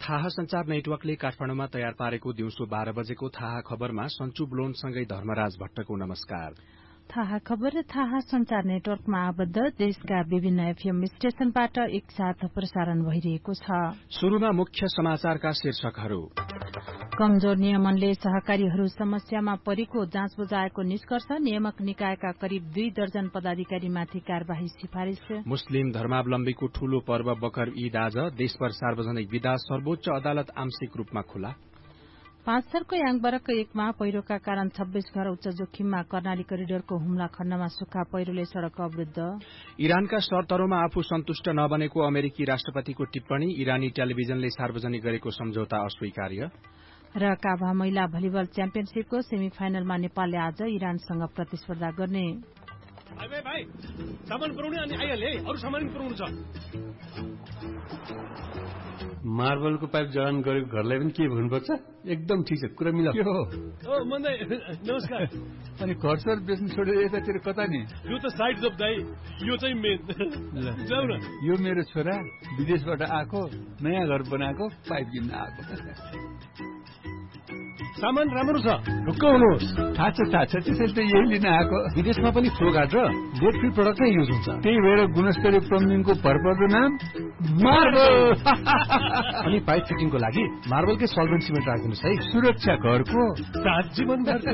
थाहा संचार नेटवर्कले काठमाडौँमा तयार पारेको दिउँसो 12 बजेको थाहा खबरमा सञ्चु ब्लोनसँगै धर्मराज भट्टको नमस्कार। थाहा खबर र थाहा संचार नेटवर्कमा आबद्ध देशका विभिन्न एफएम स्टेशनबाट एकसाथ प्रसारण भइरहेको छ। शुरूमा मुख्य समाचारका शीर्षकहरू। कमजोर नियमनले सहकारीहरू समस्यामा परेको जाँच बुझाएको निष्कर्ष। नियामक निकायका करिब 2 दर्जन पदाधिकारीमाथि कार्यवाही सिफारिश। मुस्लिम धर्मावलम्बीको ठूलो पर्व बकर ईद आज। देशभर सार्वजनिक विदा। सर्वोच्च अदालत आंशिक रूपमा खुला। पाँचथरको याङबरक 1 मा पहिरोका कारण 26 घर उच्च जोखिममा। कर्णाली करिडोरको हुम्ला खण्डमा सुक्खा पहिरोले सड़क अवरुद्ध। इरानका शर्तहरूमा आफू सन्तुष्ट नबनेको अमेरिकी राष्ट्रपतिको टिप्पणी। इरानी टेलिभिजनले सार्वजनिक गरेको सम्झौता अस्वीकार्य। र काभा महिला भलिबल च्याम्पियनशीपको सेमी फाइनलमा नेपालले आज इरानसँग प्रतिस्पर्धा गर्ने। भाइ सामान पुर्याउने अनि आइहाल्यो है, अरु सामान पुर्याउनु छ। मार्बलको पाइप जडान गरेको घरलाई पनि के भन्नुपर्छ? एकदम ठिक छ, कुरा मिला। के हो? ओ मन्दै नमस्कार। अनि घर बेच्नु छोडेर यतातिर कता नि? यो त साइड जब दाइ, यो चाहिँ मेन। जाऊ न। यो मेरो छोरा विदेशबाट आएको, नयाँ घर बनाएको, पाइप किन्न आएको। सामान राम्रो छ, ढुक्क हुनुहोस्। थाहा छ त्यसैले त यही लिन आएको। विदेशमा पनि फ्लो गार्ड र लेड फ्री प्रोडक्ट नै युज हुन्छ। त्यही भएर गुणस्तरीय प्लम्बिङको भरपर्दो नाम मार्बल। अनि पाइप फिटिङको लागि मार्बलकै सल्भेन्ट सिमेन्ट राखिदिनुहोस् है। सुरक्षा घरको साथ जीवन घरको।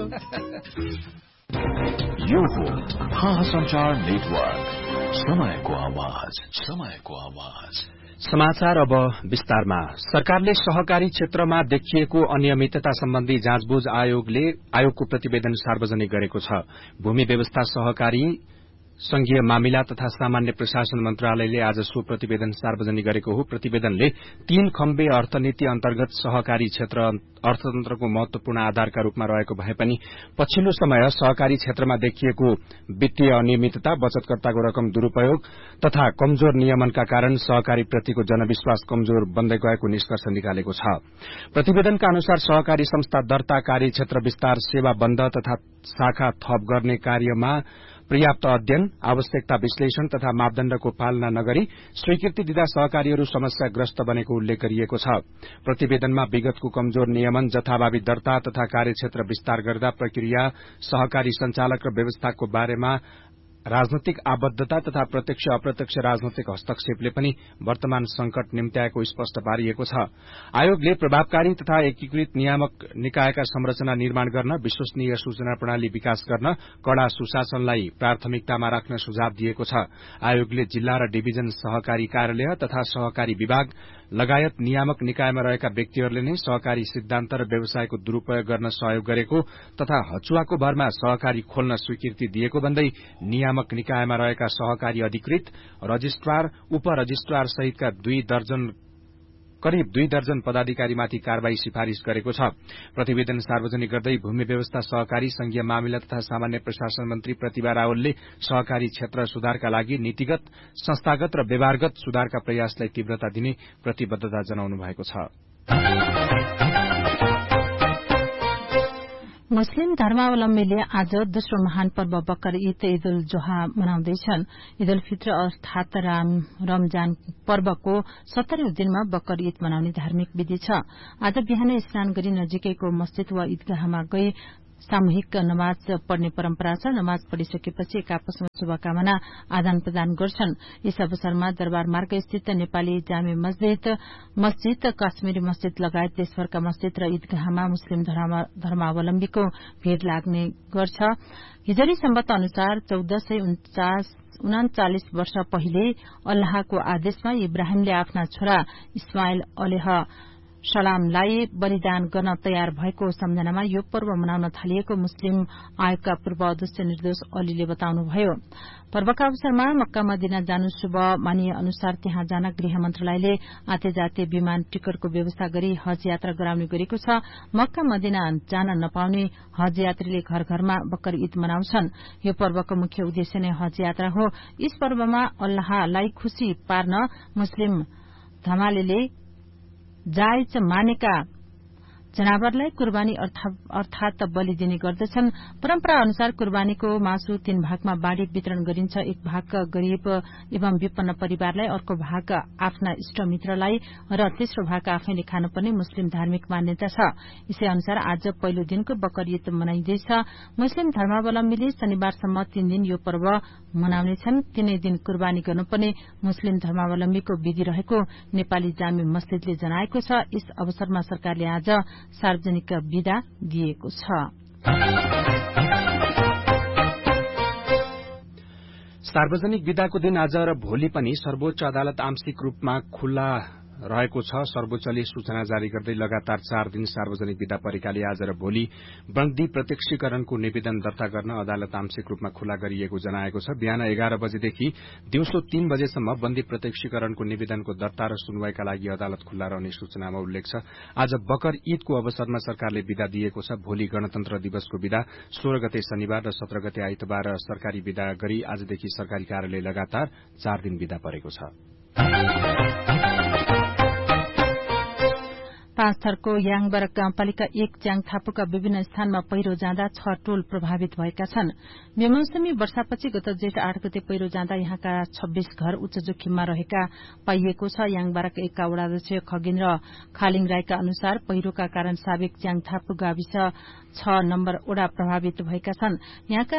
यो हो थाहा संचार नेटवर्क, समयको आवाज। समाचार अब विस्तारमा। सरकारले सहकारी क्षेत्रमा देखिएको अनियमितता सम्बन्धी जाँचबुझ आयोगको प्रतिवेदन सार्वजनिक गरेको छ। भूमि व्यवस्था, सहकारी, संघीय मामिला तथा सामान्य प्रशासन मन्त्रालयले आज सो प्रतिवेदन सार्वजनिक गरेको हो। प्रतिवेदनले 3 खम्बे अर्थनीति अन्तर्गत सहकारी क्षेत्र अर्थतन्त्रको महत्वपूर्ण आधारका रूपमा रहेको भए पनि पछिल्लो समय सहकारी क्षेत्रमा देखिएको वित्तीय अनियमितता, बचतकर्ताको रकम दुरूपयोग तथा कमजोर नियमनका कारण सहकारी प्रतिको जनविश्वास कमजोर बन्दै गएको निष्कर्ष निकालेको छ। प्रतिवेदनका अनुसार सहकारी संस्था दर्ता, कार्यक्षेत्र विस्तार, सेवा बन्द तथा शाखा थप गर्ने कार्यमा पर्याप्त अध्ययन, आवश्यकता विश्लेषण तथा मापदण्डको पालना नगरी स्वीकृति दिँदा सहकारीहरू समस्याग्रस्त बनेको उल्लेख गरिएको छ। प्रतिवेदनमा विगतको कमजोर नियमन, जथाभावी दर्ता तथा कार्यक्षेत्र विस्तार गर्दा प्रक्रिया, सहकारी संचालक र व्यवस्थाको बारेमा राजनैतिक आबद्धता तथा प्रत्यक्ष अप्रत्यक्ष राजनैतिक हस्तक्षेपले पनि वर्तमान संकट निम्त्याएको स्पष्ट पारिएको छ। आयोगले प्रभावकारी तथा एकीकृत नियामक निकायका संरचना निर्माण गर्न, विश्वसनीय सूचना प्रणाली विकास गर्न, कड़ा सुशासनलाई प्राथमिकतामा राख्न सुझाव दिएको छ। आयोगले जिल्ला र डिभिजन सहकारी कार्यालय तथा सहकारी विभाग लगायत नियामक निकायमा रहेका व्यक्तिहरूले नै सहकारी सिद्धान्त र व्यवसायको दुरूपयोग गर्न सहयोग गरेको तथा हचुवाको भरमा सहकारी खोल्न स्वीकृति दिएको भन्दै नियामक निकायमा रहेका सहकारी अधिकृत, रजिस्ट्रार, उपरजिस्ट्रार सहितका करिब 2 दर्जन पदाधिकारीमाथि कार्यवाही सिफारिश गरेको छ। प्रतिवेदन सार्वजनिक गर्दै भूमि व्यवस्था, सहकारी, संघीय मामिला तथा सामान्य प्रशासन मन्त्री प्रतिभा रावलले सहकारी क्षेत्र सुधारका लागि नीतिगत, संस्थागत र व्यवहारगत सुधारका प्रयासलाई तीव्रता दिने प्रतिबद्धता जनाउनु भएको छ। मुस्लिम धर्मावलम्बीले आज दोस्रो महान पर्व बकर ईद उल जोहा मनाउँदैछन्। ईद उल फित्र अर्थात रमजान पर्वको 70औं दिनमा बकर ईद मनाउने धार्मिक विधि छ। आज बिहानै स्नान गरी नजिकैको मस्जिद वा ईदगाहमा गई सामूहिक नमाज पढ़ने परम्परा छ। नमाज पढ़िसकेपछि एक आपसमा शुभकामना आदान प्रदान गर्छन्। यस अवसरमा दरबार मार्ग स्थित नेपाली जामे मस्जिद, काश्मीरी मस्जिद लगायत देशभरका मस्जिद र ईदगाहमा मुस्लिम धर्मावलम्बीको भीड़ लाग्ने गर्छ। हिजरी सम्बत अनुसार 1439 वर्ष पहिले अल्लाहको आदेशमा इब्राहिमले आफ्ना छोरा इस्माइल अलैह सलामलाई बलिदान गर्न तयार भएको सम्झनामा यो पर्व मनाउन थालिएको मुस्लिम आयोगका पूर्व अध्यक्ष निर्दोष अलीले बताउनुभयो। पर्वका अवसरमा मक्का मदिना जानु शुभ मानिए अनुसार त्यहाँ जान गृह मन्त्रालयले आते जाते विमान टिकटको व्यवस्था गरी हज यात्रा गराउने गरेको छ। मक्का मदिना जान नपाउने हज यात्रीले घर घरमा बकर ईद मनाउँछन्। यो पर्वको मुख्य उद्देश्य नै हज यात्रा हो। यस पर्वमा अल्लाहलाई खुशी पार्न मुस्लिम धमालेले जायज मानेका जनावरलाई कुर्बानी अर्थात बलि दिने गर्दछन्। परम्परा अनुसार कुर्बानीको मासु 3 भागमा बाँडी वितरण गरिन्छ। एक भाग गरीब एवं विपन्न परिवारलाई, अर्को भाग आफ्ना इष्टमित्रलाई र तेस्रो भाग आफैले खानुपर्ने मुस्लिम धार्मिक मान्यता छ। यसै अनुसार आज पहिलो दिनको बकर ईद मनाइँदैछ। मुस्लिम धर्मावलम्बीले शनिबारसम्म 3 दिन यो पर्व मनाउनेछन्। 3 दिन कुर्बानी गर्नुपर्ने मुस्लिम धर्मावलम्बीको विधि रहेको नेपाली जामी मस्जिदले जनाएको छ। यस अवसरमा सरकारले आज सार्वजनिक बिदा दिएको छ। सार्वजनिक बिदाको दिन आज र भोलि पनि सर्वोच्च अदालत आंशिक रूपमा खुल्ला रहेको छ। सर्वोच्चले सूचना जारी गर्दै लगातार 4 दिन सार्वजनिक बिदा परेकाले आज र भोलि बन्दी प्रत्यक्षीकरणको निवेदन दर्ता गर्न अदालत आंशिक रूपमा खुल्ला गरिएको जनाएको छ। बिहान 11 बजेदेखि दिउँसो 3 बजेसम्म बन्दी प्रत्यक्षीकरणको निवेदनको दर्ता र सुनवाईका लागि अदालत खुल्ला रहने सूचनामा उल्लेख छ। आज बकर ईदको अवसरमा सरकारले बिदा दिएको छ। भोलि गणतन्त्र दिवसको बिदा, 16 गते शनिबार र 17 गते आइतबार सरकारी बिदा गरी आजदेखि सरकारी कार्यालय लगातार 4 दिन बिदा परेको छ। 5 थरको याङबरक गाउँपालिका 1 च्याङथापुका विभिन्न स्थानमा पहिरो जाँदा 6 टोल प्रभावित भएका छन्। बेमौसमी वर्षापछि गत जेठ 8 गते पहिरो जाँदा यहाँका 26 घर उच्च जोखिममा रहेका पाइएको छ। याङबरक 1 का वडाध्यक्ष खगेन्द्र खालिङ राईका अनुसार पहिरोका कारण साबिक च्याङथापु गाविस 6 नम्बर वडा प्रभावित भएका छन्। यहाँका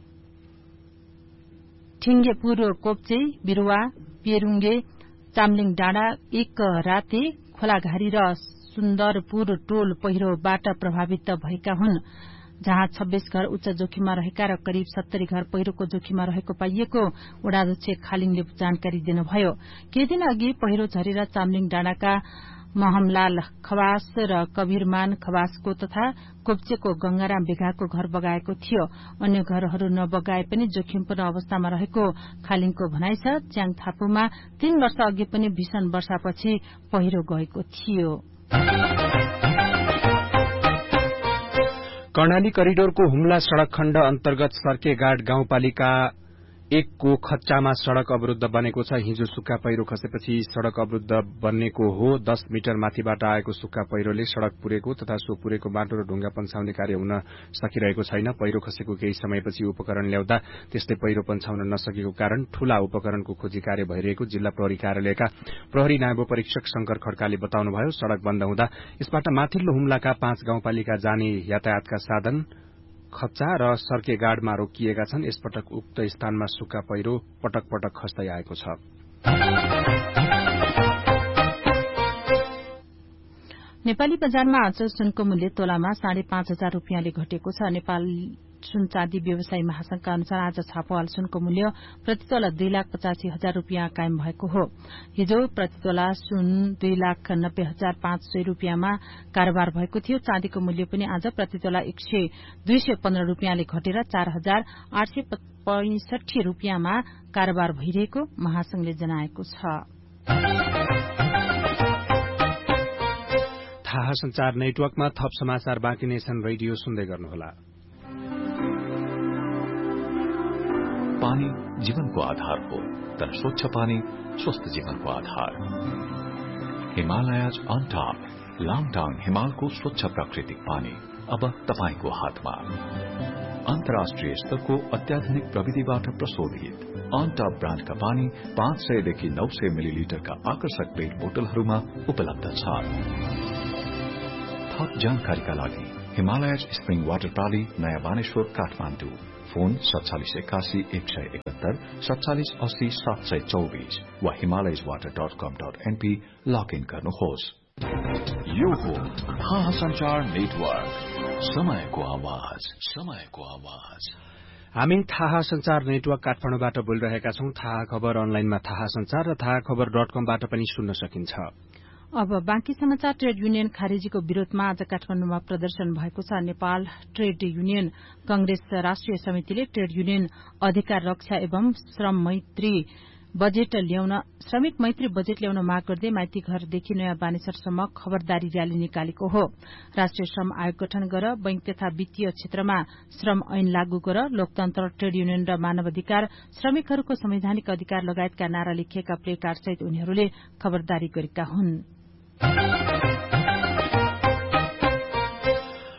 ठिङ्गेपुर, कोप्चे, बिरुवा, पेरुङ्गे, चामलिङ डाँडा, 1 राते, खोलाघारी र सुन्दरपुर टोल पहिरोबाट प्रभावित भएका हुन्, जहाँ 26 घर उच्च जोखिममा रहेका र करिब 70 घर पहिरोको जोखिममा रहेको पाइएको वडाध्यक्ष खालिङले जानकारी दिनुभयो। केही दिन अघि पहिरो झरेर चामलिङ डाँडाका महमलाल खवास र कबीरमान खवासको तथा कोप्चेको गंगाराम बेघाको घर बगाएको थियो। अन्य घरहरू नबगाए पनि जोखिमपूर्ण अवस्थामा रहेको खालिङको भनाइ छ। च्याङथापुमा 3 वर्ष अघि पनि भीषण वर्षापछि पहिरो गएको थियो। कर्णाली करिडोरको हुम्ला सड़क खण्ड अन्तर्गत सर्केगाड गाउँपालिका 1 को खच्चामा सड़क अवरूद्ध बनेको छ। हिजो सुक्खा पहिरो खसेपछि सड़क अवरूद्ध बनेको हो। 10 मिटर माथिबाट आएको सुक्खा पहिरोले सड़क पुरेको तथा सो पुरेको बाटो र ढुंगा पन्छाउने कार्य हुन सकिरहेको छैन। पहिरो खसेको केही समयपछि उपकरण ल्याउँदा त्यस्तै पहिरो पन्छाउन नसकेको कारण ठूला उपकरणको खोजी कार्य भइरहेको जिल्ला प्रहरी कार्यालयका प्रहरी नायब परीक्षक शंकर खड्काले बताउनुभयो। सड़क बन्द हुँदा यसबाट माथिल्लो हुम्लाका 5 गाउँपालिका जाने यातायातका साधन खच्चा र सर्केगाडमा रोकिएका छन्। यसपटक उक्त स्थानमा सुक्खा पहिरो पटक पटक खस्दै आएको छ। नेपाली बजारमा आज सुनको मूल्य तोलामा 5,500 रूपियाँले घटेको छ। नेपाल सुन चाँदी व्यवसायी महासंघका अनुसार आज छापावाल सुनको मूल्य प्रतितोला 2,85,000 रूपियाँ कायम भएको हो। हिजो प्रतितोला सुन 2,90,500 रूपियाँमा कारोबार भएको थियो। चाँदीको मूल्य पनि आज प्रतितोला 215 रूपियाँले घटेर 4,865 रूपियाँमा कारोबार भइरहेको महासंघले जनाएको छ। थाहा संचार नेटवर्कमा थप समाचार बाँकी नै छन्। रेडियो सुन्दै गर्नुहोला। पानी जीवनको आधार हो, तर स्वच्छ पानी स्वस्थ जीवनको आधार। हिमालयज अन टॉप लाङटाङ हिमालको स्वच्छ प्राकृतिक पानी अब तपाईको हातमा। अन्तर्राष्ट्रिय स्तरको अत्याधुनिक प्रविधिबाट प्रशोधित अन टॉप ब्रान्डका पानी 500 देखि 900 मिलिलिटरका आकर्षक पेट बोतलहरूमा उपलब्ध छ। थप जानकारीका लागि हिमालयज स्प्रिङ वाटर प्राली, नयाँ बानेश्वर, काठमाडौँ। फोन 4781 171 4780 724 वा himalayaswater.com.np लगइन गर्नुहोस्। यो हो थाहा संचार नेटवर्क, समयको आवाज, समयको आवाज। हामी थाहा संचार नेटवर्क काठमाडौँबाट बोलिरहेका छौं। थाहा खबर अनलाइनमा थाहा संचार र थाहा खबर.com-बाट पनि सुन्न सकिन्छ। अब बाँकी समाचार। ट्रेड युनियन खारेजीको विरोधमा आज काठमाडौँमा प्रदर्शन भएको छ। नेपाल ट्रेड युनियन कंग्रेस राष्ट्रिय समितिले ट्रेड युनियन अधिकार रक्षा एवं श्रमिक मैत्री बजेट ल्याउन माग गर्दै माइती घरदेखि नयाँ बानेश्वरसम्म खबरदारी रयाली निकालेको हो। राष्ट्रिय श्रम आयोग गठन गर, बैंक तथा वित्तीय क्षेत्रमा श्रम ऐन लागू गर, लोकतन्त्र, ट्रेड युनियन र मानवाधिकार, श्रमिकहरूको संवैधानिक अधिकार लगायतका नारा लेखिएका प्ले कार्डसहित उनीहरूले खबरदारी गरेका हुन्।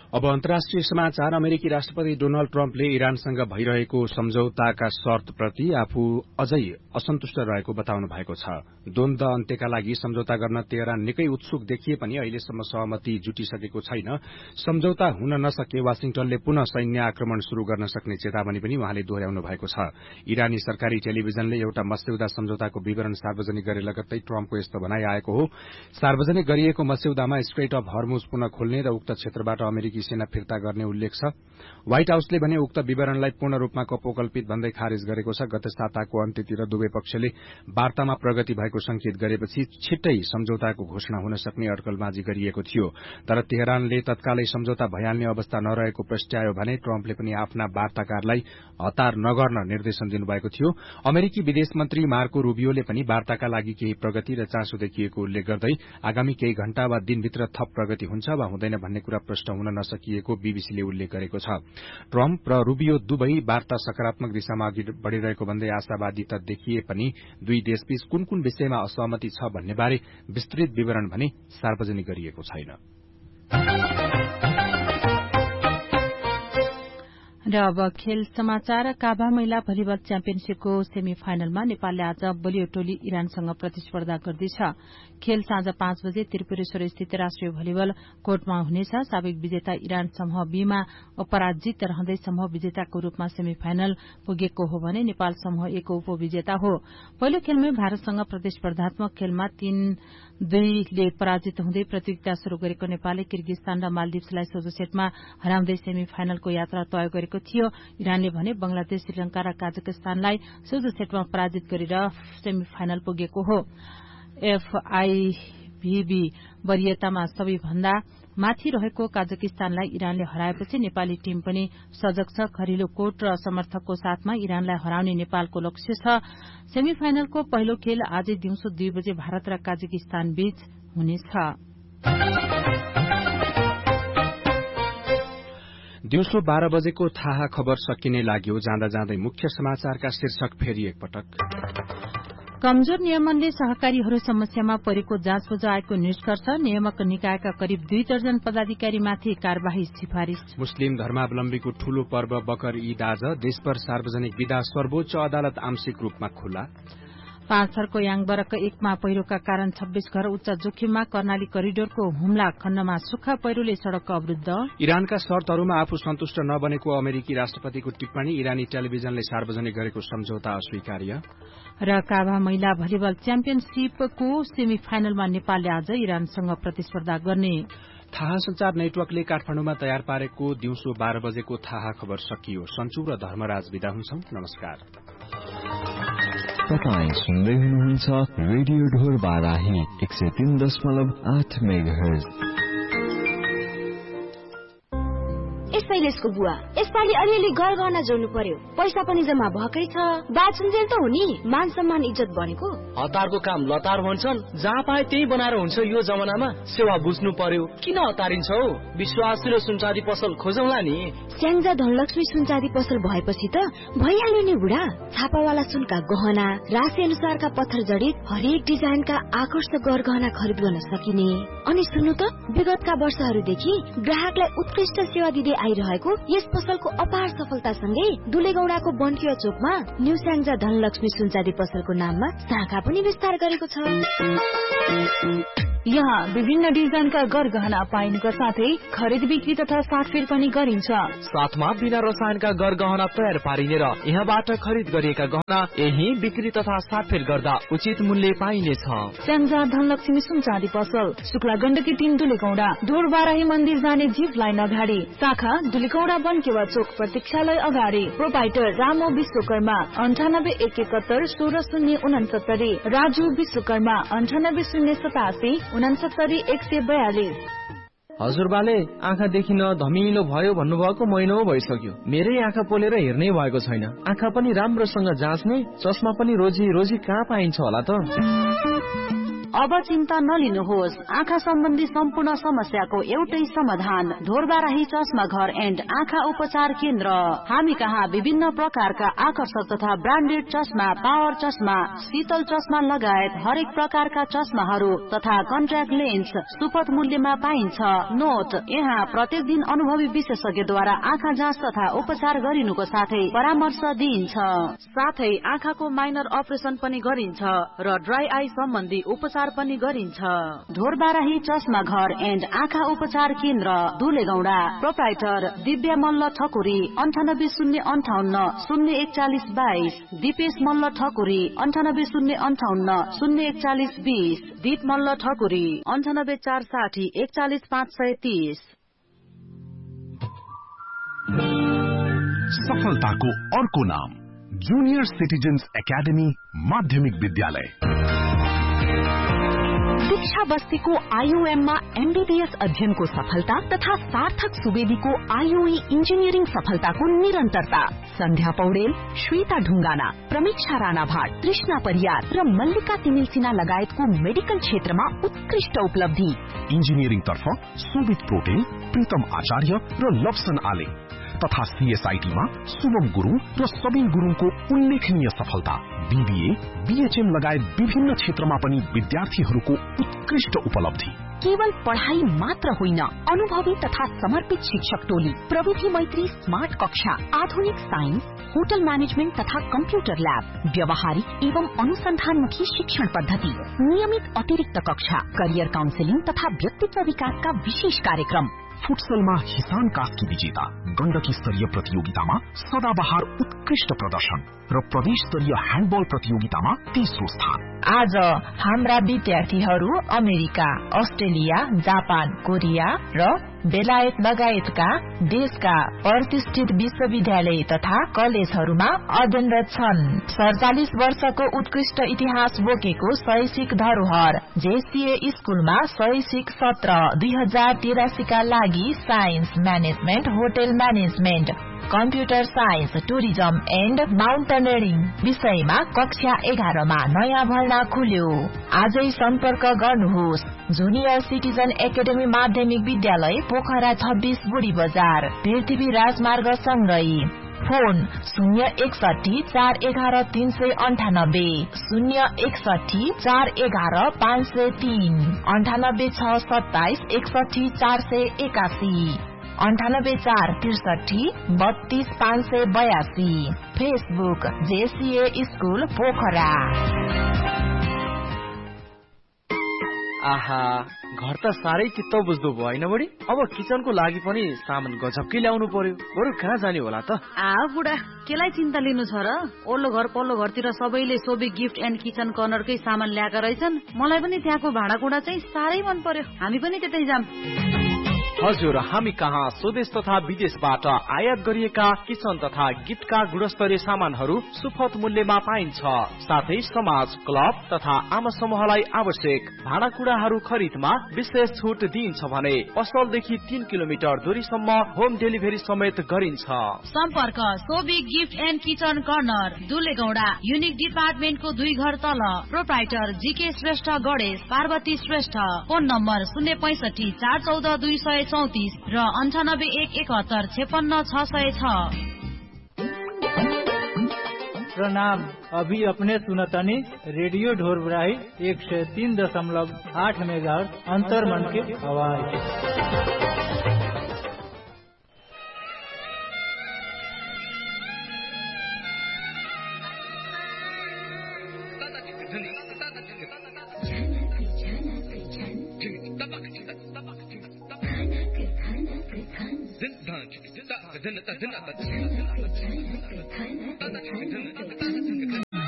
अब अन्तर्राष्ट्रिय समाचार। अमेरिकी राष्ट्रपति डोनाल्ड ट्रम्पले इरानसँग भइरहेको सम्झौताका शर्तप्रति आफू अझै असन्तुष्ट रहेको बताउनु भएको छ। द्वन्द अन्त्यका लागि सम्झौता गर्न तेहरान निकै उत्सुक देखिए पनि अहिलेसम्म सहमति जुटिसकेको छैन। सम्झौता हुन नसके वाशिंगटनले पुनः सैन्य आक्रमण शुरू गर्न सक्ने चेतावनी पनि उहाँले दोहोर्याउनु भएको छ। इरानी सरकारी टेलिभिजनले एउटा मस्यौदा सम्झौताको विवरण सार्वजनिक गरे लगत्तै ट्रम्पको यस्तो भनाई आएको हो। सार्वजनिक गरिएको मस्यौदामा स्ट्रेट अफ हर्मुज पुनः खोल्ने र उक्त क्षेत्रबाट अमेरिकी सेना फिर्ता गर्ने उल्लेख छ। व्हाइट हाउसले भने उक्त विवरणलाई पूर्ण रूपमा कपोकल्पित भन्दै खारेज गरेको छ। गत साताको अन्त्यतिर दुवै पक्षले वार्तामा प्रगति भएको संकेत गरेपछि छिट्टै सम्झौताको घोषणा हुन सक्ने अड्कलबाजी गरिएको थियो। तर तेहरानले तत्कालै सम्झौता भइहाल्ने अवस्था नरहेको प्रस्ट्यायो भने ट्रम्पले पनि आफ्ना वार्ताकारलाई हतार नगर्न निर्देशन दिनुभएको थियो। अमेरिकी विदेश मन्त्री मार्को रूबियोले पनि वार्ताका लागि केही प्रगति र चासो देखिएको उल्लेख गर्दै आगामी केही घण्टा वा दिनभित्र थप प्रगति हुन्छ वा हुँदैन भन्ने कुरा प्रश्न हुन नसकिएको बीबीसीले उल्लेख गरेको छ। ट्रम्प र रूबियो दुवै वार्ता सकारात्मक दिशामा अघि बढ़िरहेको भन्दै आशावादी त देखिए पनि दुई देशबीच कुन कुन विषयमा असहमति छ भन्ने बारे विस्तृत विवरण भने सार्वजनिक गरिएको छैन। र अब खेल समाचार। काभा महिला भलिबल च्याम्पियनशीपको सेमी फाइनलमा नेपालले आज बलियो टोली इरानसँग प्रतिस्पर्धा गर्दैछ। खेल साँझ 5 बजे त्रिपुरेश्वर स्थित राष्ट्रिय भलिबल कोर्टमा हुनेछ। साबिक विजेता इरान समूह बीमा अपराजित रहँदै समूह विजेताको रूपमा सेमी फाइनल पुगेको हो भने नेपाल समूह ए को उपविजेता हो। पहिलो खेलमै भारतसँग प्रतिस्पर्धात्मक खेलमा 3-2 ले पराजित हुँदै प्रतियोगिता शुरू गरेको नेपालले किर्गिस्तान र मालदिप्सलाई सोझो सेटमा हराउँदै सेमी फाइनलको यात्रा तय गरेको थियो। इरानले भने बंगलादेश, श्रीलंका र काजाकिस्तानलाई सोझो सेटमा पराजित गरेर सेमी फाइनल पुगेको हो। एफआईभीबी वरियतामा सबैभन्दा माथि रहेको काजाकिस्तानलाई इरानले हराएपछि नेपाली टीम पनि सजग छ। खरिलो कोट र समर्थकको साथमा इरानलाई हराउने नेपालको लक्ष्य छ। सेमी फाइनलको पहिलो खेल आज दिउँसो 2 बजे भारत र काजाकिस्तान बीच हुनेछ। दिउँसो 12 बजेको थाहा खबर सकिने लाग्यो। जाँदा जाँदै मुख्य समाचारका शीर्षक फेरि एकपटक। कमजोर नियमनले सहकारीहरू समस्यामा परेको जाँचबुझ आएको निष्कर्ष। नियामक निकायका करिब 2 दर्जन पदाधिकारीमाथि कार्यवाही सिफारिश। मुस्लिम धर्मावलम्बीको ठूलो पर्व बकर ईद आज। देशभर सार्वजनिक विदा। सर्वोच्च अदालत आंशिक रूपमा खुला। 5 थरको याङबरक 1 मा पहिरोका कारण 26 घर उच्च जोखिममा। कर्णाली करिडोरको हुम्ला खण्डमा सुक्खा पहिरोले सड़क अवरुद्ध। इरानका शर्तहरूमा आफू सन्तुष्ट नबनेको अमेरिकी राष्ट्रपतिको टिप्पणी। इरानी टेलिभिजनले सार्वजनिक गरेको सम्झौता अस्वीकार्य। र काभा महिला भलिबल च्याम्पियनशीपको सेमी फाइनलमा नेपालले आज इरानसँग प्रतिस्पर्धा गर्ने। थाहा संचार नेटवर्कले काठमाडौँमा तयार पारेको दिउँसो 12 बजेको थाहा खबर सकियो। सन्चु र धर्मराज विदा हुन्छौं। नमस्कार। तपाईं सुन्दै हुनुहुन्छ रेडियो ढोर बाराही 103.8 मेगाहर्ज। शैलेशको बुवा यसपालि अलिअलि गरगहना जोड्नु पर्यो। पैसा पनि जम्मा भएकै छ। बाछुन्जेल त हो नि। मान सम्मान इज्जत बनेको। हतारको काम लतार भन्छन्। जहाँ पाए त्यही बनाएर हुन्छ। यो जमानामा सेवा बुझ्नु पर्यो। किन हतारिन्छौ? विश्वासिलो सुनचाँदी पसल खोजौला नि। स्याङ्जा धनलक्ष्मी सुनचाँदी पसल भएपछि त भइहाल्यो नि बुढा। छापावाला सुनका गहना, राशि अनुसारका पत्थर जडित हरेक डिजाइनका आकर्षक गरगहना खरिद गर्न सकिने। अनि सुन्नु त, विगतका वर्षहरूदेखि ग्राहकलाई उत्कृष्ट सेवा दिँदै आइरहेको यस पसलको अपार सफलतासँगै दुलेगौडाको बन्किया चोकमा न्यू स्याङ्जा धनलक्ष्मी सुनचाँदी पसलको नाममा शाखा पनि विस्तार गरेको छ। यहाँ विभिन्न डिजाइनका गरगहना पाइनुका साथै खरिद बिक्री तथा साटफेर पनि गरिन्छ। साथमा बिना रसायनका गरगहना तयार पारिने र यहाँबाट खरिद गरिएका गहना यही बिक्री तथा साटफेर गर्दा उचित मूल्य पाइनेछ। स्याङ्जा धनलक्ष्मी सुनचाँदी पसल, शुक्ला गण्डकी 3 दुलेगौडा, ढोरबाराही मन्दिर जाने जीप लाइन अगाडि, शाखा दुलेगौडा बन्केवा चोक प्रतीक्षालय अगाडि। प्रोपाइटर रामो विश्वकर्मा 98 71 16 069, राजु विश्वकर्मा 98 087 69 142। हजुरबाले आँखा देखिन धमिलो भयो भन्नुभएको महिना भइसक्यो। मेरै आँखा पोलेर हेर्नै भएको छैन। आँखा पनि राम्रोसँग जाँच्ने, चस्मा पनि रोजी कहाँ पाइन्छ होला त? अब चिन्ता नलिनुहोस्, आँखा सम्बन्धी सम्पूर्ण समस्याको एउटै समाधान ढोरबाराही चस्मा घर एन्ड आँखा उपचार केन्द्र। हामी कहाँ विभिन्न प्रकारका आकर्षक तथा ब्रान्डेड चस्मा, पावर चस्मा, शीतल चस्मा लगायत हरेक प्रकारका चस्माहरू तथा कन्ट्याक्ट लेन्स सुपथ मूल्यमा पाइन्छ। नोट, यहाँ प्रत्येक दिन अनुभवी विशेषज्ञद्वारा आँखा जाँच तथा उपचार गरिनुको साथै परामर्श दिइन्छ। साथै आँखाको माइनर अपरेसन पनि गरिन्छ र ड्राई आई सम्बन्धी उपचार पनि गरिन्छ। ढोरबाराही चस्मा घर एन्ड आँखा उपचार केन्द्र, दुलेगौडा। प्रोप्राइटर दिव्या मल्ल ठकुरी, 98085041 04122। दिपेश मल्ल ठकुरी, 980850 04120। दीप मल्ल ठकुरी, 98460 41530। सफलताको अर्को नाम जूनियर सिटिजन्स एकाडेमी माध्यमिक विद्यालय। दीक्षा बस्तीको आईओएममा एमबीबीएस अध्ययनको सफलता तथा सार्थक सुवेदीको आईओई इन्जिनियरिङ सफलताको निरन्तरता। सन्ध्या पौडेल, श्वेता ढुङ्गाना, प्रमीक्षा राणा भाट, कृष्णा परियार र मल्लिका तिमिल सिन्हा लगायतको मेडिकल क्षेत्रमा उत्कृष्ट उपलब्धि। इन्जिनियरिङ तर्फ सोभित प्रोटेन, प्रीतम आचार्य र लप्सन आले तथा सीएसआईटीमा सुमम गुरुङ र सबिन गुरुङको उल्लेखनीय सफलता। बीबीए, बीएचएम लगायत विभिन्न क्षेत्रमा पनि विद्यार्थीहरूको उत्कृष्ट उपलब्धि। केवल पढ़ाई मात्र होइन, अनुभवी तथा समर्पित शिक्षक टोली, प्रविधि मैत्री स्मार्ट कक्षा, आधुनिक साइन्स, होटल मैनेजमेंट तथा कंप्यूटर लैब, व्यावहारिक एवं अनुसंधानमुखी शिक्षण पद्धति, नियमित अतिरिक्त कक्षा, करियर काउन्सिलिङ तथा व्यक्तित्व विकासका विशेष कार्यक्रम। फुटसलमा हिसान कास्की विजेता, गण्डकी स्तरीय प्रतियोगितामा सदाबहार उत्कृष्ट प्रदर्शन र प्रदेश स्तरीय ह्यान्डबल प्रतियोगितामा तेस्रो स्थान। आज हाम्रा विद्यार्थीहरू अमेरिका, अस्ट्रेलिया, जापान, कोरिया र बेलायत लगायतका देशका प्रतिष्ठित विश्वविद्यालय तथा कलेजहरूमा अध्ययनरत छन्। 47 वर्षको उत्कृष्ट इतिहास बोकेको शैक्षिक धरोहर जेसीए स्कूलमा शैक्षिक सत्र 2083 का लागि science, management, hotel management, computer science, tourism and mountaineering विषयमा कक्षा 11 मा नयाँ भर्ना खुल्यो। आजै सम्पर्क गर्नुहोस्। जुनियर सिटिजन एकाडेमी माध्यमिक विद्यालय, पोखरा 26 बुढी बजार, पृथ्वी राजमार्ग सँगै। Phone 061 411 398, 061 411 503, 98 627 61 481, 98 463 32 582। Facebook JCA school Pokhara. आहा, घर त साह्रै चित्त बुझ्दो भयो होइन बढी? अब किचनको लागि पनि सामान गजबकै ल्याउनु पर्यो। बरु कहाँ जाने होला त? बुढा, केलाई चिन्ता लिनु छ र? ओल्लो घर पल्लो घरतिर सबैले सोबी गिफ्ट एन्ड किचन कर्नरकै सामान ल्याएका रहेछन्। मलाई पनि त्यहाँको भाँडाकुँडा चाहिँ साह्रै मन पर्यो। हामी पनि त्यतै जाम। हजुर, हामी कहाँ स्वदेश तथा विदेशबाट आयात गरिएका किचन तथा गिफ्टका गुणस्तरीय सामानहरू सुपथ मूल्यमा पाइन्छ। साथै समाज, क्लब तथा आमा समूहलाई आवश्यक भाँडाकुँडाहरू खरिदमा विशेष छुट दिइन्छ भने पसलदेखि 3 किलोमिटर दूरीसम्म होम डेलिभरी समेत गरिन्छ। सम्पर्क Sobi gift and kitchen corner, दुलेगौडा, unique डिपार्टमेन्टको 2 घर तल। Proprietor GK Shrestha, Ganesh Parvati Shrestha. Phone number 065 414 234 र 98 171 56 606। प्रणाम। अभी अपने सुनतनी रेडियो ढोरबराही 103.8 मेगाहर्ट्ज अंतर्मन के आवाज।